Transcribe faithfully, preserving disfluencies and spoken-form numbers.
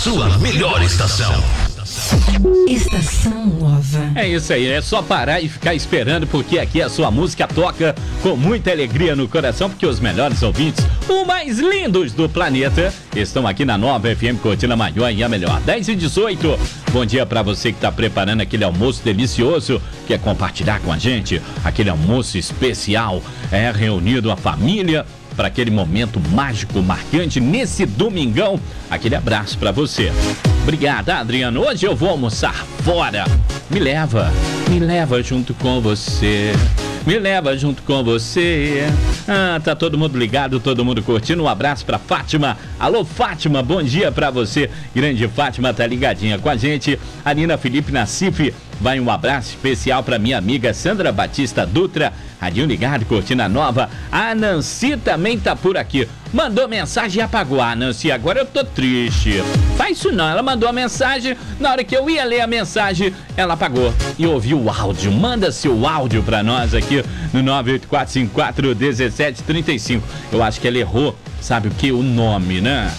Sua melhor estação. Estação Nova. É isso aí, é só parar e ficar esperando, porque aqui a sua música toca com muita alegria no coração, porque os melhores ouvintes, os mais lindos do planeta, estão aqui na Nova F M Cortina Maior e a melhor. dez e dezoito. Bom dia pra você que tá preparando aquele almoço delicioso, quer compartilhar com a gente aquele almoço especial, é reunido a família para aquele momento mágico, marcante nesse domingão. Aquele abraço para você. Obrigado, Adriano. Hoje eu vou almoçar fora. Me leva, me leva junto com você. Me leva junto com você. Ah, tá todo mundo ligado, todo mundo curtindo. Um abraço pra Fátima. Alô, Fátima, bom dia pra você. Grande Fátima tá ligadinha com a gente. A Nina Felipe Nassif, vai um abraço especial pra minha amiga Sandra Batista Dutra. Radinho ligado, Cortina Nova. A Nancy também tá por aqui. Mandou mensagem e apagou. Ah, Nancy, agora eu tô triste. Faz isso não, ela mandou a mensagem. Na hora que eu ia ler a mensagem, ela apagou. E ouviu o áudio. Manda seu áudio pra nós aqui no nove oito quatro cinco quatro um sete três cinco. Eu acho que ela errou, sabe o que? O nome, né?